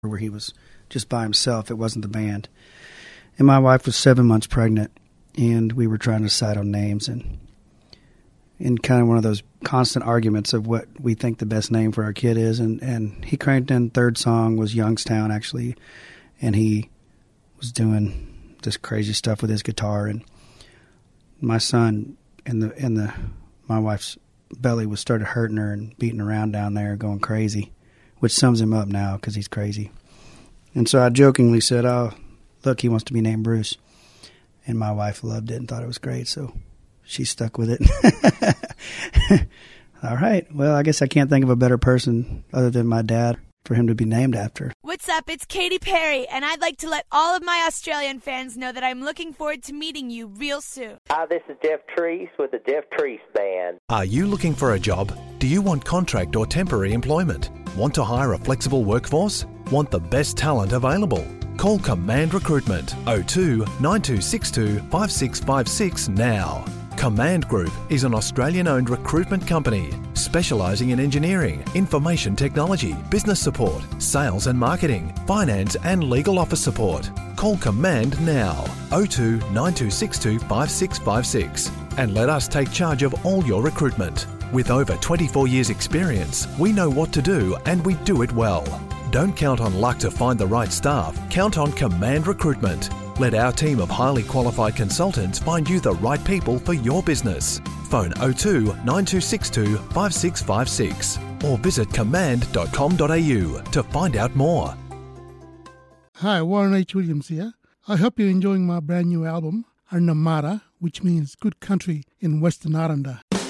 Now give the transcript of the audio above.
where he was just by himself. It wasn't the band. And my wife was 7 months pregnant, and we were trying to decide on names and kind of one of those constant arguments of what we think the best name for our kid is. And he cranked in. Third song was Youngstown, actually, and he was doing this crazy stuff with his guitar. And my son in my wife's belly was started hurting her and beating around down there, going crazy, which sums him up now because he's crazy. And so I jokingly said, "Oh, look, he wants to be named Bruce." And my wife loved it and thought it was great, so she stuck with it. All right. Well, I guess I can't think of a better person other than my dad for him to be named after. What's up? It's Katy Perry, and I'd like to let all of my Australian fans know that I'm looking forward to meeting you real soon. Hi, this is Jeff Treese with the Jeff Treese Band. Are you looking for a job? Do you want contract or temporary employment? Want to hire a flexible workforce? Want the best talent available? Call Command Recruitment 02 9262 5656 now. Command Group is an Australian-owned recruitment company specialising in engineering, information technology, business support, sales and marketing, finance and legal office support. Call Command now 02 9262 5656 and let us take charge of all your recruitment. With over 24 years experience, we know what to do and we do it well. Don't count on luck to find the right staff. Count on Command Recruitment. Let our team of highly qualified consultants find you the right people for your business. Phone 02 9262 5656 or visit command.com.au to find out more. Hi, Warren H. Williams here. I hope you're enjoying my brand new album, Arnamara, which means good country in Western Aranda.